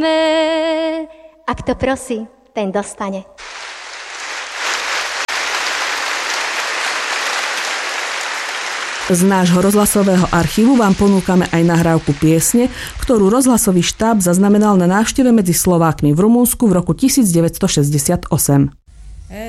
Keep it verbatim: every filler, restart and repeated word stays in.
A kto prosí, ten dostane. Z nášho rozhlasového archívu vám ponúkame aj nahrávku piesne, ktorú rozhlasový štáb zaznamenal na návšteve medzi Slovákmi v Rumunsku v roku devätnásť šesťdesiatosem.